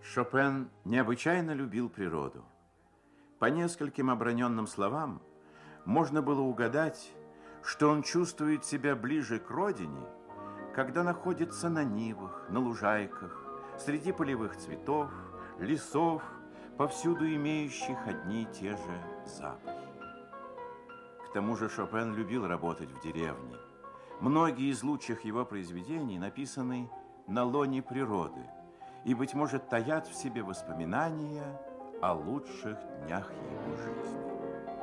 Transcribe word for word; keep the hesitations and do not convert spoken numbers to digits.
Шопен необычайно любил природу. По нескольким оброненным словам можно было угадать, что он чувствует себя ближе к родине, когда находится на нивах, на лужайках, среди полевых цветов, лесов, повсюду имеющих одни и те же запахи. К тому же Шопен любил работать в деревне. Многие из лучших его произведений написаны на лоне природы и, быть может, таят в себе воспоминания о лучших днях его жизни.